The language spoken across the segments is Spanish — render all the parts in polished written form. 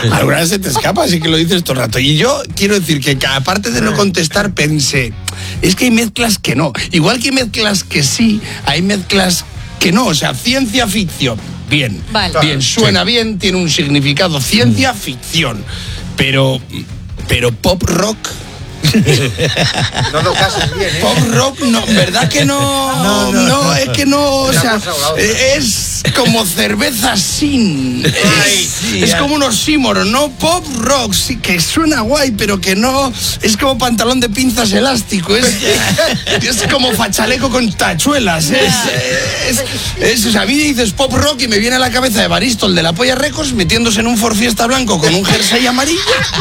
Alguna vez se te escapa, así que lo dices todo el rato. Y yo quiero decir que aparte de no contestar, pensé, es que hay mezclas que no. Igual que hay mezclas que sí, hay mezclas que no. O sea, ciencia ficción, bien. Vale. Bien, suena bien, tiene un significado. Ciencia ficción. Pero pop rock... No lo cases bien, ¿eh? Pop rock, no, ¿verdad que no? No, es que no, o sea, es como cerveza sin. Es como un oxímoron, ¿no? Pop rock, sí, que suena guay, pero que no. Es como pantalón de pinzas elástico, es como fachaleco con tachuelas. O sea, a mí dices pop rock y me viene a la cabeza Evaristo, el de la Polla Records, metiéndose en un Ford Fiesta blanco con un jersey amarillo.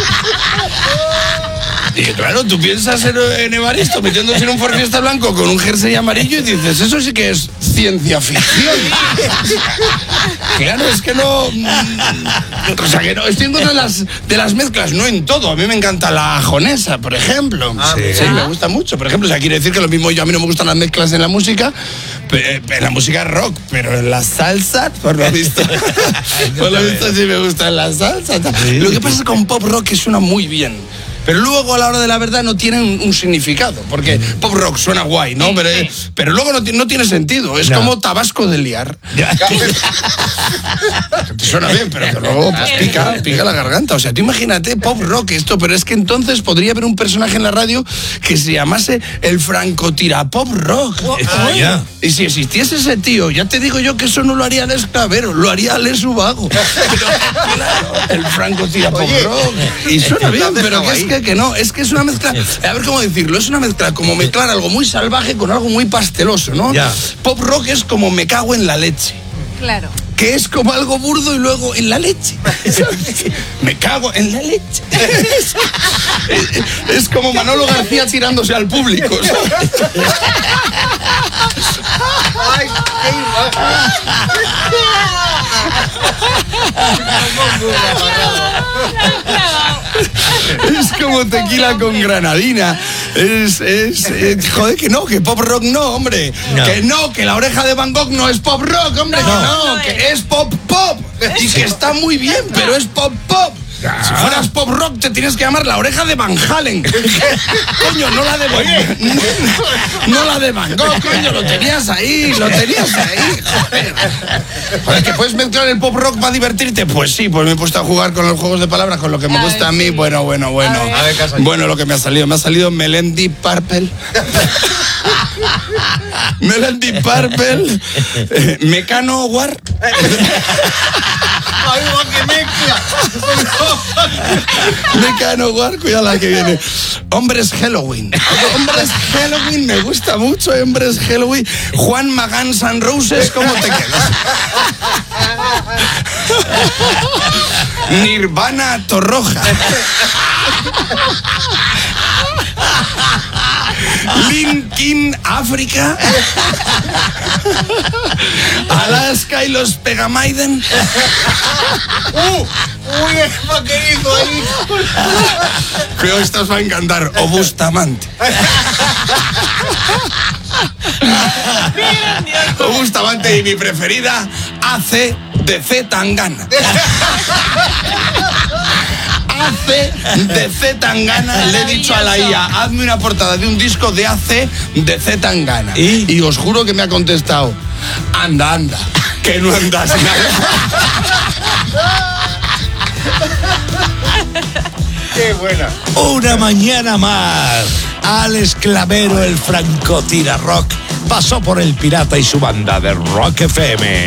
Y claro, tú piensas en Evaristo metiéndose en un Ford Fiesta blanco con un jersey amarillo y dices, eso sí que es ciencia ficción. Claro, es que no... O sea, que no, estoy en contra de las mezclas, no en todo. A mí me encanta la jonesa, por ejemplo. Sí, me gusta mucho. Por ejemplo, o sea, quiere decir que lo mismo a mí no me gustan las mezclas en la música, en la música rock, pero en la salsa, por lo visto, sí me gustan las salsas. Lo que pasa con pop rock que suena muy bien. Pero luego a la hora de la verdad no tienen un significado, porque pop rock suena guay, ¿no? Pero luego no tiene sentido, es como Tabasco de liar. Suena bien, pero que luego pues, pica la garganta. O sea, tú imagínate pop rock esto, pero es que entonces podría haber un personaje en la radio que se llamase el francotira pop rock. Y si existiese ese tío, ya te digo yo que eso no lo haría Alex Clavero, lo haría Alex Ubago. Claro, el francotira pop rock. Y suena bien, pero que no, es que es una mezcla, a ver cómo decirlo, es una mezcla como mezclar algo muy salvaje con algo muy pasteloso, ¿no? Pop rock es como me cago en la leche. Claro. Que es como algo burdo y luego en la leche. Me cago en la leche. Es como Manolo García tirándose al público, ¿sabes? Ay, Es como tequila con granadina. Joder, que pop rock no, hombre. Que la oreja de Van Gogh no es pop rock, hombre. Que es pop pop. Y que está muy bien, pero es pop pop. Si fueras pop rock te tienes que llamar la oreja de Van Halen. Coño, no la de no la de Van Gogh, coño, lo tenías ahí. Joder, que puedes mezclar el pop rock para divertirte. Pues sí, pues me he puesto a jugar con los juegos de palabras, con lo que me gusta a mí. Bueno. Bueno, lo que me ha salido Melendi Purple. Melendi Purple. Mecano War. ¡Ay, que mezcla! Mecano War, cuidado la que viene. Hombres Halloween, me gusta mucho, Hombres Halloween. Juan Magán San Roses, ¿cómo te quedas? Nirvana Torroja. Linkin África. Alaska y los Pegamaiden. ¡Uy, es vaquerito ahí! Creo que esto os va a encantar. Obustamante. Obustamante y mi preferida, ACDC Tangana. ACDC Tangana, le he dicho a la IA, hazme una portada de un disco de ACDC Tangana. Y os juro que me ha contestado, anda, que no andas nada. ¡Qué buena! Una mañana más, Alex Clavero, el francotira rock, pasó por El Pirata y su banda de Rock FM.